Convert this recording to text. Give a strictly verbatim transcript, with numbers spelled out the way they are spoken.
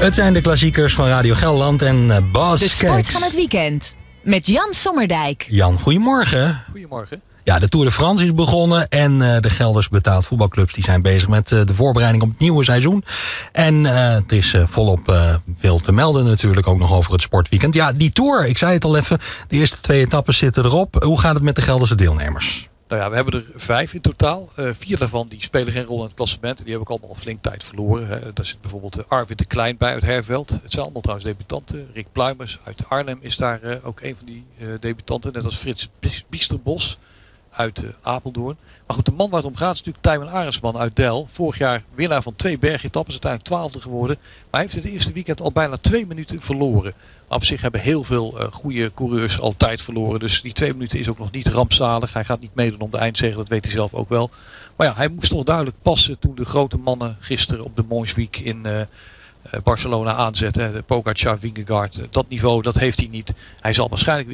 Het zijn de klassiekers van Radio Gelderland en uh, Bas De sport Keks. van het weekend. Met Jan Sommerdijk. Jan, goedemorgen. Goedemorgen. Ja, de Tour de France is begonnen en uh, de Gelders betaald voetbalclubs die zijn bezig met uh, de voorbereiding op het nieuwe seizoen. En uh, het is uh, volop uh, veel te melden natuurlijk ook nog over het sportweekend. Ja, die Tour, ik zei het al even, de eerste twee etappes zitten erop. Hoe gaat het met de Gelderse deelnemers? Nou ja, we hebben er vijf in totaal. Uh, vier daarvan die spelen geen rol in het klassement. Die hebben ook allemaal al flink tijd verloren. Hè. Daar zit bijvoorbeeld uh, Arvid de Klein bij uit Herveld. Het zijn allemaal trouwens debutanten. Rick Pluimers uit Arnhem is daar uh, ook een van die uh, debutanten. Net als Frits Biesterbos uit uh, Apeldoorn. Maar goed, de man waar het om gaat is natuurlijk Tijmen Arendsman uit Del. Vorig jaar winnaar van twee bergetappes, uiteindelijk twaalfde geworden. Maar hij heeft het eerste weekend al bijna twee minuten verloren. Op zich hebben heel veel uh, goede coureurs al tijd verloren. Dus die twee minuten is ook nog niet rampzalig. Hij gaat niet meedoen om de eindzege, dat weet hij zelf ook wel. Maar ja, hij moest toch duidelijk passen toen de grote mannen gisteren op de Monsweek in uh, Barcelona aanzetten. De Pogacar, Vingegaard, dat niveau, dat heeft hij niet. Hij zal waarschijnlijk